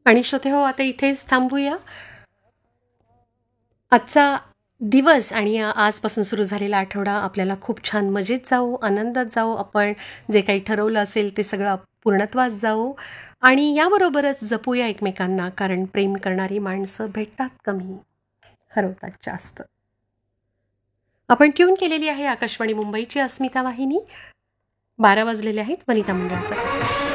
आणि श्रोतेहो, आता इथेच थांबूया. आजचा दिवस आणि आजपासून सुरू झालेला आठवडा आपल्याला खूप छान मजेत जाऊ, आनंदात जाऊ. आपण जे काही ठरवलं असेल ते सगळं पूर्णत्वास जाऊ आणि याबरोबरच जपूया एकमेकांना, कारण प्रेम करणारी माणसं भेटतात कमी, हरवतात जास्त. आपण ट्यून केलेली आहे आकाशवाणी मुंबईची अस्मिता वाहिनी. 12 वाजलेले आहेत. वनिता मंडळाचा